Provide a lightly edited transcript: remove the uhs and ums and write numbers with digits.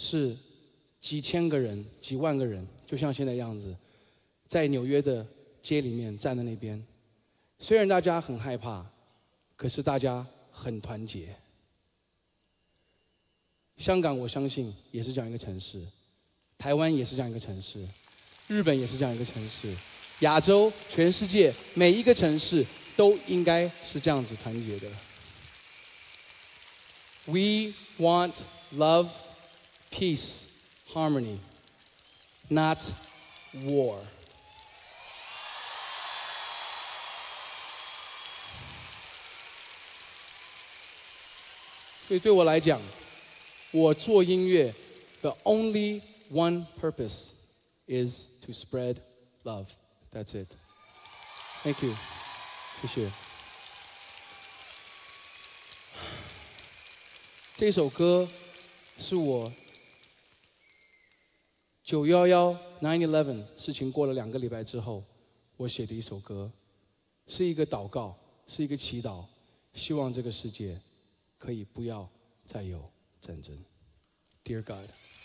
是几千个人、几万个人，就像现在样子，在纽约的街里面站在那边。虽然大家很害怕，可是大家很团结。香港，我相信也是这样一个城市，台湾也是这样一个城市，日本也是这样一个城市，亚洲、全世界每一个城市都应该是这样子团结的。We want love, peace, harmony, not war. 所以对我来讲，我做音乐 the only one purpose is to spread love. That's it. Thank you. 谢谢。这首歌是我911 9/11事情过了2个礼拜之后，我写的一首歌，是一个祷告，是一个祈祷，希望这个世界可以不要再有战争。Dear God.